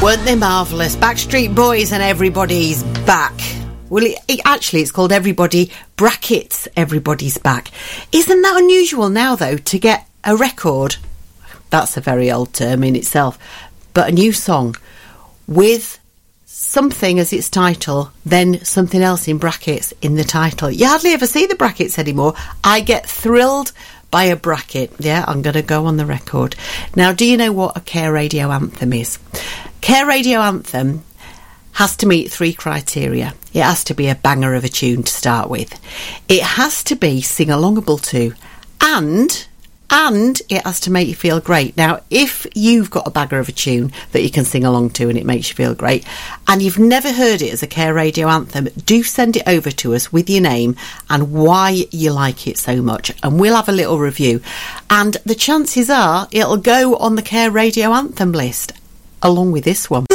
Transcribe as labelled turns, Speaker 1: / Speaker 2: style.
Speaker 1: Weren't they marvellous? Backstreet Boys and Everybody's Back. Well, it's called Everybody brackets Everybody's Back. Isn't that unusual now, though, to get a record, that's a very old term in itself, but a new song with something as its title, then something else in brackets in the title. You hardly ever see the brackets anymore. I get thrilled by a bracket. Yeah, I'm going to go on the record. Now, do you know what a Care Radio anthem is? Care Radio anthem has to meet 3 criteria. It has to be a banger of a tune to start with. It has to be sing-alongable to, and it has to make you feel great. Now, if you've got a banger of a tune that you can sing along to and it makes you feel great, and you've never heard it as a Care Radio anthem, do send it over to us with your name and why you like it so much, and we'll have a little review. And the chances are it'll go on the Care Radio anthem list, along with this one.